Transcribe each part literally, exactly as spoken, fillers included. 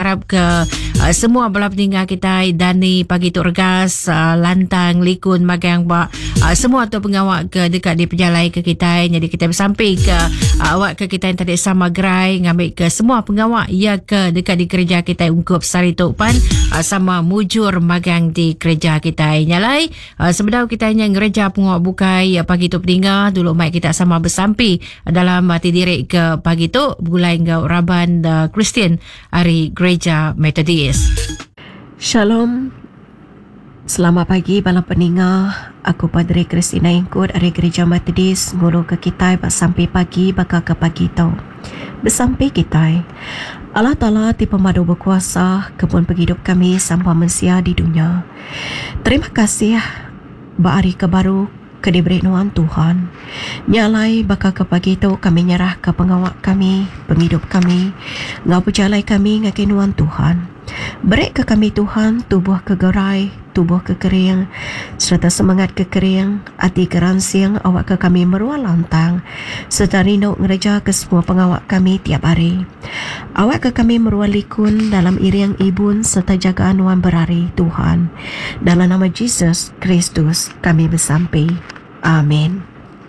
harap ke uh, semua belah peninggal kita Dani pagi tu regas uh, lantang likun magang bak uh, semua tu pengawak ke dekat di penjalai ke kita. Jadi kita bersampai ke uh, awak ke kita yang tadi sama gerai ngambil ke semua pengawak ya ke dekat di kerja kita ungkup sari tupan uh, sama mujur magang di kerja kita nyalai uh, sebenarnya kita hanya ngereja pengawak bukai uh, pagi tu peninggal dulu mai kita sama bersampai uh, dalam hati diri ke pagi tu bulai ngau raban uh, Kristian hari Gereja Metodis. Shalom. Selamat pagi bala pendengar. Aku Padre Kristina Ingkut dari Gereja Metodis ngulu ke kita sampai pagi bakal ke pagi tau. Bersampai kita. Allah Ta'ala ti pemadu berkuasa kebun penghidup kami sampai mensia di dunia. Terima kasih ba hari kebaru ke diberi nuan Tuhan. Nyalai bakal ke pagi tu kami nyerah ke pengawak kami, penghidup kami, ngau pejalai kami ngake nuan Tuhan. Beri ke kami Tuhan tubuh kegerai, tubuh kekering, serta semangat kekering, hati keransiang awak ke kami meruah lantang, serta rindu ngereja ke semua pengawak kami tiap hari. Awak ke kami meruah likun dalam iriang ibun serta jaga anuan berari Tuhan. Dalam nama Yesus Kristus kami bersampai. Amin.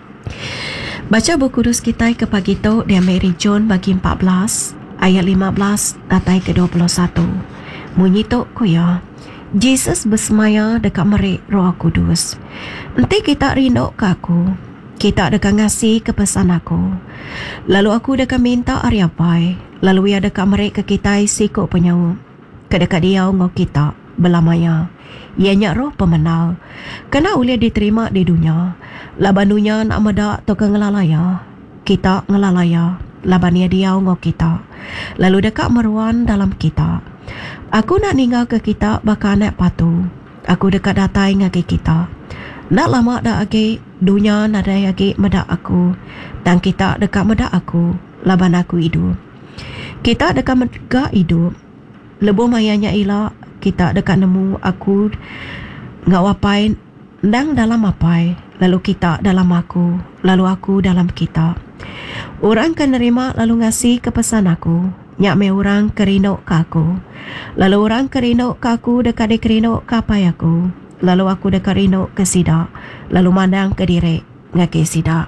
Baca buku kudus kita ke pagi tu di Mary John bagi empat belas ayat lima belas datai ke dua puluh satu. Munyi tu kuya. Jesus bersemaya dekat merik Roh Kudus. Nanti kita rindu ke aku. Kita dekat ngasih ke pesan aku. Lalu aku dekat minta hari apa. Lalu ia dekat merik ke kita sikut penyau. Kedekat dia ngau kita belamaya. Ianya roh pemenal. Kena ulia diterima di dunia. Laban dunia nak medak atau ke ngelalaya. Kita ngelalaya. Laban ia dia ngau kita. Lalu dekat meruan dalam kita. Aku nak ninggal ke kita bakal nak patu. Aku dekat datai ngake kita. Nak lama dah age dunia nak ada age medak aku. Dan kita dekat medak aku. Laban aku hidup. Kita dekat medak hidup. Lebuh mayanya ilah. Kita dekat nemu aku ngak wapai ndang dalam apai. Lalu kita dalam aku. Lalu aku dalam kita. Orang kan nerima lalu ngasih ke pesan aku. Nyak me orang kerino ke aku. Lalu orang kerino ke aku dekat dia kerino ke apai aku. Lalu aku dekat rino ke sida. Lalu mandang ke diri ngake sida.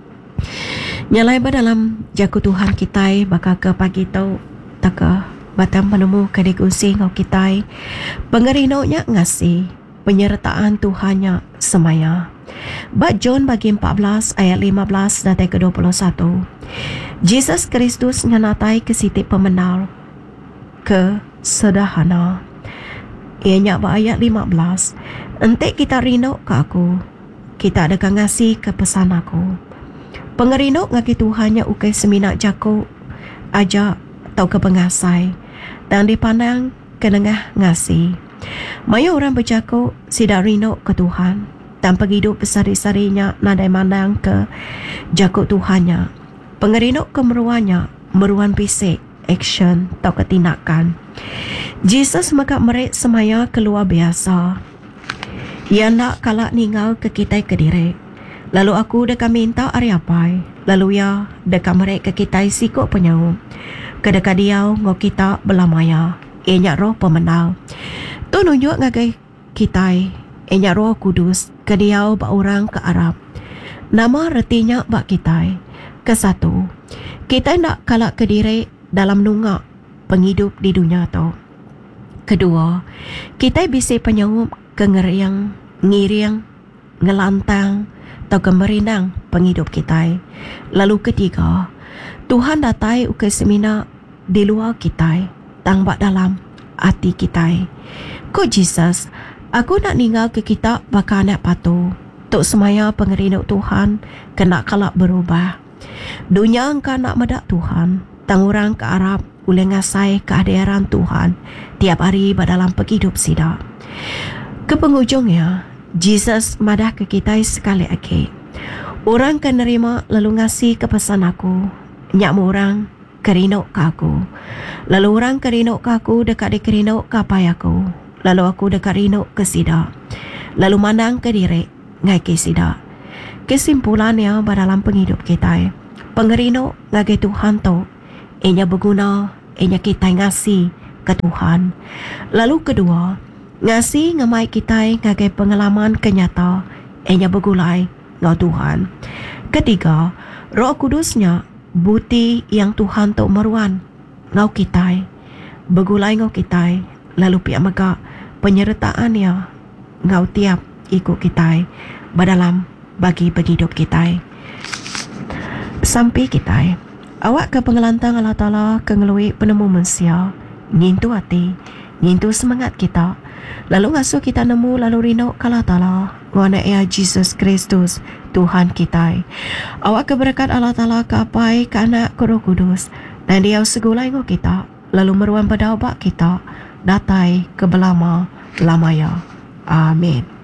Nyalai ba dalam jaku Tuhan kita bakal ke pagi tau taka batam penemu ke dikunsi ngau kita. Pengerino nya ngasih penyertaan Tuhannya semaya. Ba John bagi empat belas ayat lima belas datai ke dua puluh satu. Jesus Kristus nyanatai ke siti pemenal ke sederhana. Ianya ba ayat lima belas. Entek kita rindu ke aku. Kita ada ngasih ke pesan aku. Pengerino ngaki Tuhannya ukai seminak jaku aja atau ke pengasai. Dan dipandang ke nengah ngasih. Maya orang berjaku sidak rindu ke Tuhan. Tanpa hidup besari-sarinya nadai mandang ke jaku Tuhannya. Pengerino kemeruannya meruan bisik, action atau ketindakan. Jesus maka merik semaya keluar biasa. Ia nak kalak ninggal ke kita ke diri. Lalu aku dekat minta hari apa. Lalu ia dekat merik ke kita sikut penyau. Kedekat dia ngau kita belamaya. Ianya roh pemenal. Tu nunjuk ngagai kita. Ianya Roh Kudus ke dia bak orang ke Arab. Nama retinya bak kita. Kesatu, kita nak kalak ke diri dalam nungak penghidup di dunia tu. Kedua, kita bisa penyaup ke ngeriang, ngiriang, ngelantang atau kemerindang penghidup kita. Lalu ketiga, Tuhan datai uke semina di luar kita, tangbak dalam hati kita. Ko Jesus, aku nak ninggal ke kita bakal nak patuh. Tok semaya pengerinduk Tuhan kena kalak berubah. Dunia engkau nak medak Tuhan. Tang orang ke Arab boleh ngasai kehadiran Tuhan tiap hari dalam penghidup sida. Ke penghujungnya, Jesus madah ke kita sekali lagi. Orang kan nerima lalu ngasih ke pesan aku. Nyak orang kerinok ke aku. Lalu orang kerinok ke aku dekat dia kerinok ke apa aku. Lalu aku dekat rinok ke sida. Lalu mandang ke diri ngai ke sida. Kesimpulannya dalam penghidup kita, pengerino ngagai Tuhan tu, ianya berguna, ianya kita ngasih ke Tuhan. Lalu kedua, ngasih ngamai kita ngagai pengalaman kenyata enya bergulai ngau Tuhan. Ketiga, Roh Kudusnya bukti yang Tuhan tok meruan ngau kita, bergulai ngau kita, lalu pihak mega penyertaannya ngau tiap ikut kita berdalam bagi-bagi hidup kita. Sampai kita awak ke pengelantang Allah Ta'ala kengelui penemu manusia, nyintu hati, nyintu semangat kita, lalu ngasuh kita nemu lalu rindu ke Allah Ta'ala ngwana ya Jesus Kristus Tuhan kita. Awak keberkat Allah Ta'ala ke apai ke anak ke Roh Kudus dan dia segulai ngau kita, lalu meruan pada obat kita datai ke belama lamaya. Amin.